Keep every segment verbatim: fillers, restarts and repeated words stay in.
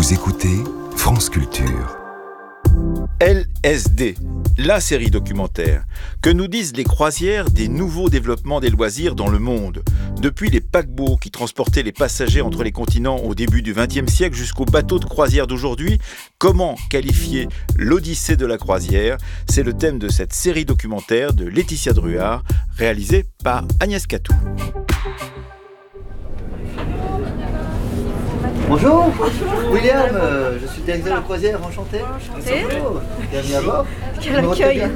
Vous écoutez France Culture. L S D, la série documentaire. Que nous disent les croisières des nouveaux développements des loisirs dans le monde ? Depuis les paquebots qui transportaient les passagers entre les continents au début du vingtième siècle jusqu'aux bateaux de croisière d'aujourd'hui, comment qualifier l'Odyssée de la croisière ? C'est le thème de cette série documentaire de Laetitia Druard, réalisée par Agnès Catou. Bonjour, Bonjour. William, euh, je suis directeur de croisière, enchanté. Enchanté. Bonjour, bienvenue à bord. Quel accueil. Chers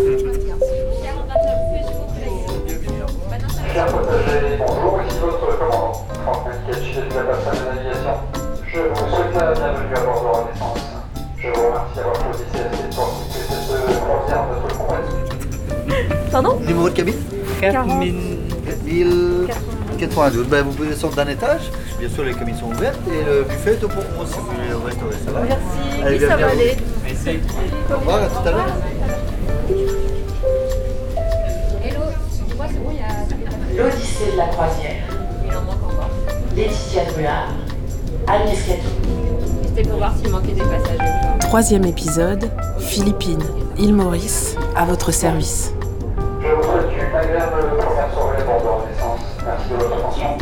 passagers, bonjour, ici votre commandant, Franck Melchiel, chef de la personne de navigation. Je vous souhaite la bienvenue à bord de Renaissance. Je vous remercie d'avoir choisi C S C pour occuper cette croisière de votre compagnie. Pardon ? Numéro de cabine quarante. quatre mille quatre-vingt-douze. Ben, vous pouvez descendre d'un étage. Bien sûr, les cabines sont ouvertes et le buffet est au pour onze si vous voulez le restaurer. Ça va ? Merci, Allez, oui, ça bienvenue va à vous. aller. Au revoir, à tout à l'heure. L'Odyssée de la croisière. Il en manque encore. Laetitia Druard, Agnès Catou. C'était pour voir s'il manquait des passagers. Troisième épisode, Philippines, île Maurice, à votre service. Je vous souhaite une agréable première soirée à bord de Renaissance. Merci de votre attention.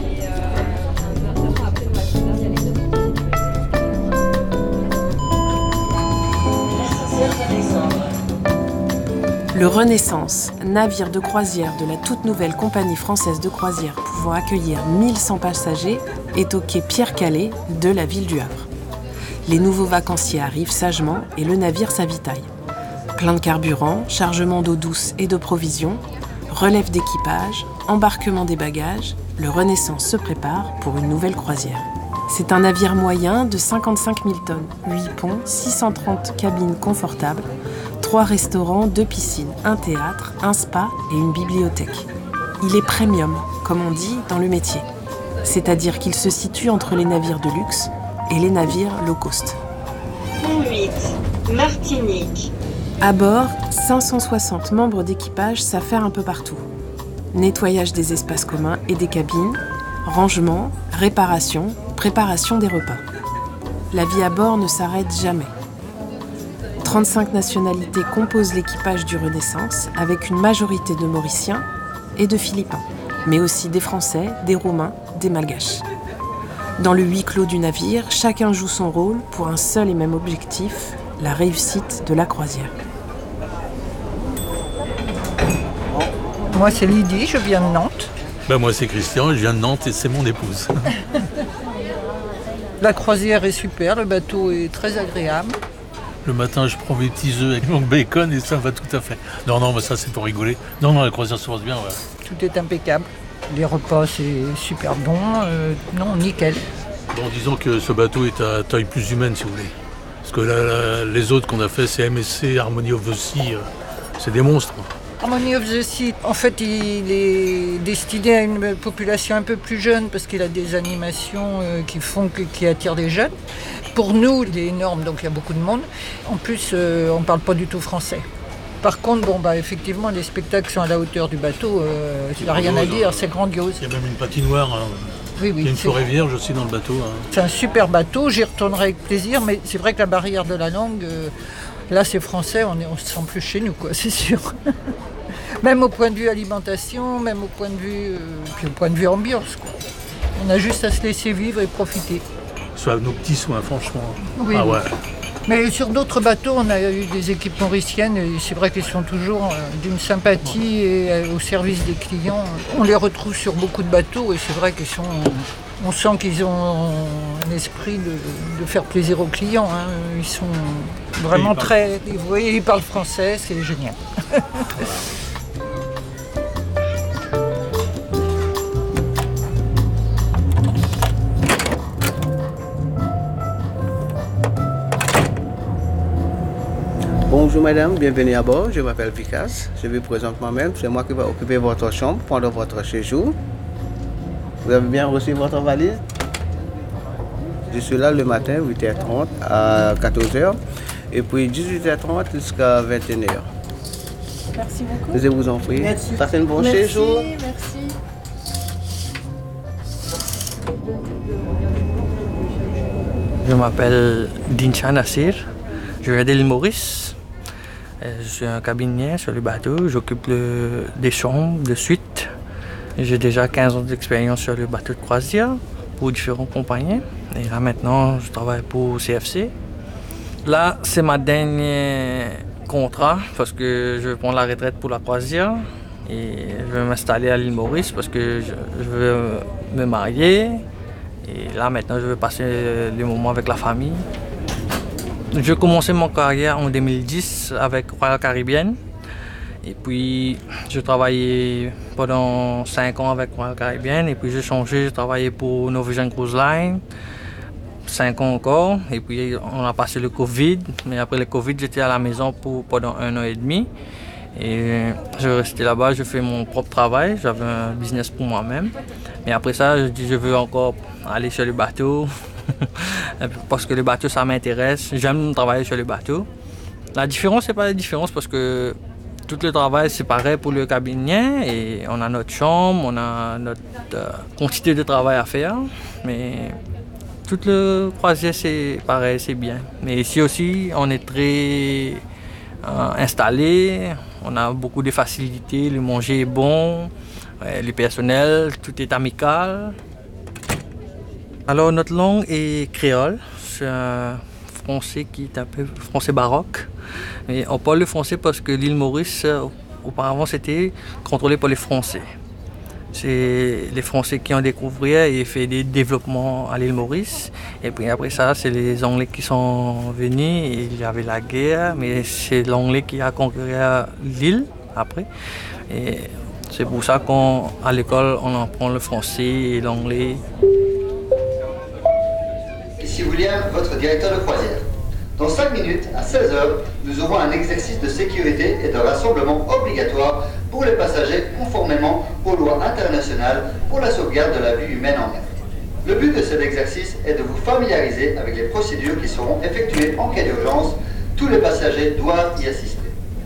Le Renaissance, navire de croisière de la toute nouvelle compagnie française de croisière pouvant accueillir mille cent passagers, est au quai Pierre-Calais de la ville du Havre. Les nouveaux vacanciers arrivent sagement et le navire s'avitaille. Plein de carburant, chargement d'eau douce et de provisions, relève d'équipage, embarquement des bagages, le Renaissance se prépare pour une nouvelle croisière. C'est un navire moyen de cinquante-cinq mille tonnes, huit ponts, six cent trente cabines confortables, trois restaurants, deux piscines, un théâtre, un spa et une bibliothèque. Il est premium, comme on dit dans le métier. C'est-à-dire qu'il se situe entre les navires de luxe et les navires low cost. Pont huit, Martinique. À bord, cinq cent soixante membres d'équipage s'affairent un peu partout. Nettoyage des espaces communs et des cabines, rangement, réparation, préparation des repas. La vie à bord ne s'arrête jamais. trente-cinq nationalités composent l'équipage du Renaissance, avec une majorité de Mauriciens et de Philippins, mais aussi des Français, des Roumains, des Malgaches. Dans le huis clos du navire, chacun joue son rôle pour un seul et même objectif, la réussite de la croisière. Moi, c'est Lydie, je viens de Nantes. Ben moi, c'est Christian, je viens de Nantes et c'est mon épouse. La croisière est super, le bateau est très agréable. Le matin, je prends mes petits œufs avec mon bacon et ça va tout à fait. Non, non, mais ça, c'est pour rigoler. Non, non, la croisière se passe bien, ouais. Tout est impeccable. Les repas, c'est super bon. Euh, non, nickel. Bon, disons que ce bateau est à taille plus humaine, si vous voulez. Parce que là, là, les autres qu'on a fait, c'est M S C, Harmony of the Sea, euh, c'est des monstres. Harmony of the Sea, en fait, il est destiné à une population un peu plus jeune parce qu'il a des animations euh, qui font que, qui attirent les jeunes. Pour nous, il est énorme, donc il y a beaucoup de monde. En plus, euh, on ne parle pas du tout français. Par contre, bon, bah, effectivement, les spectacles sont à la hauteur du bateau. Euh, il n'y a rien à dire, c'est grandiose. Il y a même une patinoire. Hein. Oui, oui, il y a une c'est... forêt vierge aussi dans le bateau. Hein. C'est un super bateau, j'y retournerai avec plaisir, mais c'est vrai que la barrière de la langue, euh, là c'est français, on, est, on se sent plus chez nous, quoi, c'est sûr. Même au point de vue alimentation, même au point de vue, euh, puis au point de vue ambiance, quoi. On a juste à se laisser vivre et profiter. Soit nos petits soins, franchement. Oui, ah ouais. Mais sur d'autres bateaux, on a eu des équipes mauriciennes et c'est vrai qu'elles sont toujours euh, d'une sympathie et euh, au service des clients. On les retrouve sur beaucoup de bateaux et c'est vrai qu'ils sont... On sent qu'ils ont un esprit de, de faire plaisir aux clients. Hein. Ils sont vraiment ils très... Vous voyez, ils parlent français, c'est génial. Bonjour madame, bienvenue à bord, je m'appelle Vicas, je vous présente moi-même, c'est moi qui vais occuper votre chambre pendant votre séjour. Vous avez bien reçu votre valise? Je suis là le matin, huit heures trente à quatorze heures, et puis dix-huit heures trente jusqu'à vingt et une heures. Merci beaucoup. Je vous en prie. Merci. Passez un bon merci, séjour. Merci. Je m'appelle Dinsha Nassir, je viens de l'île Maurice. Je suis un cabinier sur le bateau, j'occupe le, des chambres de suite. J'ai déjà quinze ans d'expérience sur le bateau de croisière pour différentes compagnies. Et là maintenant, je travaille pour C F C. Là, c'est ma dernier contrat parce que je vais prendre la retraite pour la croisière. Et je vais m'installer à l'île Maurice parce que je, je veux me marier. Et là maintenant, je veux passer les moments avec la famille. J'ai commencé mon carrière en deux mille dix avec Royal Caribbean. Et puis, j'ai travaillé pendant cinq ans avec Royal Caribbean. Et puis, j'ai changé, j'ai travaillé pour Norwegian Cruise Line. cinq ans encore. Et puis, on a passé le Covid. Mais après le Covid, j'étais à la maison pour, pendant un an et demi. Et je restais là-bas, je fais mon propre travail. J'avais un business pour moi-même. Mais après ça, je dis je veux encore aller sur le bateau. Parce que le bateau, ça m'intéresse. J'aime travailler sur le bateau. La différence, c'est pas la différence parce que tout le travail, c'est pareil pour le cabinier. Et on a notre chambre, on a notre euh, quantité de travail à faire. Mais tout le croisière, c'est pareil, c'est bien. Mais ici aussi, on est très euh, installé. On a beaucoup de facilités. Le manger est bon. Ouais, le personnel, tout est amical. Alors, notre langue est créole. C'est un français qui est un peu français baroque. Mais on parle le français parce que l'île Maurice, auparavant, c'était contrôlé par les Français. C'est les Français qui ont découvert et fait des développements à l'île Maurice. Et puis après ça, c'est les Anglais qui sont venus. Et il y avait la guerre, mais c'est l'Anglais qui a conquis l'île après. Et c'est pour ça qu'à l'école, on apprend le français et l'anglais. Ici William, votre directeur de croisière. Dans cinq minutes, à seize heures, nous aurons un exercice de sécurité et de rassemblement obligatoire pour les passagers conformément aux lois internationales pour la sauvegarde de la vie humaine en mer. Le but de cet exercice est de vous familiariser avec les procédures qui seront effectuées en cas d'urgence. Tous les passagers doivent y assister.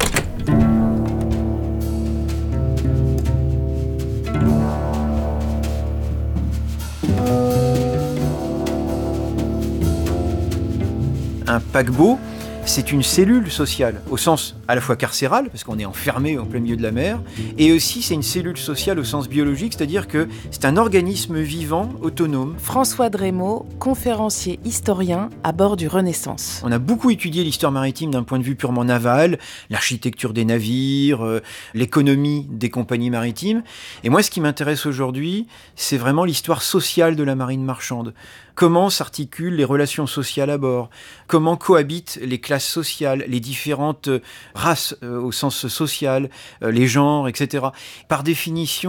Un paquebot, c'est une cellule sociale, au sens à la fois carcéral, parce qu'on est enfermé en plein milieu de la mer, et aussi c'est une cellule sociale au sens biologique, c'est-à-dire que c'est un organisme vivant, autonome. François Drémaud, conférencier historien à bord du Renaissance. On a beaucoup étudié l'histoire maritime d'un point de vue purement naval, l'architecture des navires, euh, l'économie des compagnies maritimes. Et moi, ce qui m'intéresse aujourd'hui, c'est vraiment l'histoire sociale de la marine marchande. Comment s'articulent les relations sociales à bord? Comment cohabitent les classes sociales, les différentes races euh, au sens social, euh, les genres, et cetera. Par définition,